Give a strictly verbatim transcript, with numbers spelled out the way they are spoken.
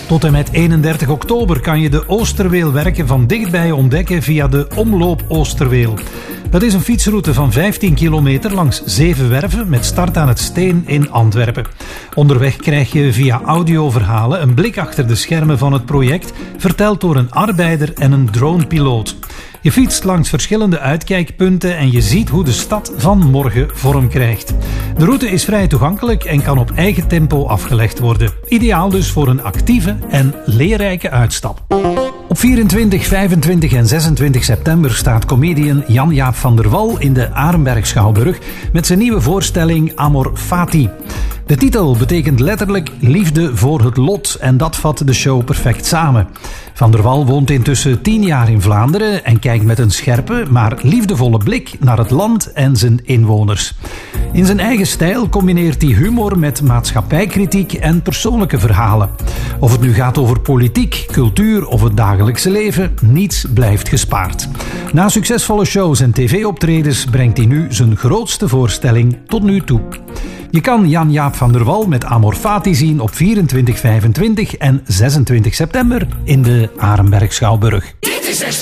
Tot en met eenendertig oktober kan je de Oosterweelwerken van dichtbij ontdekken via de Omloop Oosterweel. Dat is een fietsroute van vijftien kilometer langs zeven werven met start aan het Steen in Antwerpen. Onderweg krijg je via audioverhalen een blik achter de schermen van het project, verteld door een arbeider en een dronepiloot. Je fietst langs verschillende uitkijkpunten en je ziet hoe de stad van morgen vorm krijgt. De route is vrij toegankelijk en kan op eigen tempo afgelegd worden. Ideaal dus voor een actieve en leerrijke uitstap. Op vierentwintig, vijfentwintig en zesentwintig september staat comedian Jan-Jaap van der Wal in de Arenberg Schouwburg met zijn nieuwe voorstelling Amor Fati. De titel betekent letterlijk liefde voor het lot en dat vat de show perfect samen. Van der Wal woont intussen tien jaar in Vlaanderen en kijkt met een scherpe, maar liefdevolle blik naar het land en zijn inwoners. In zijn eigen stijl combineert hij humor met maatschappijkritiek en persoonlijke verhalen. Of het nu gaat over politiek, cultuur of het dagelijkse leven, niets blijft gespaard. Na succesvolle shows en tv-optredens brengt hij nu zijn grootste voorstelling tot nu toe. Je kan Jan-Jaap van der Wal met Amor Fati zien op vierentwintig, vijfentwintig en zesentwintig september in de Arenberg Schouwburg.